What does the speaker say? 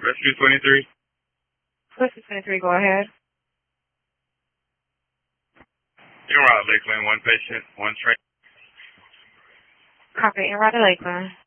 Rescue 23. Rescue 23, go ahead. You're right, Lakeland. One patient, one train. Copy, en route to Lakeland.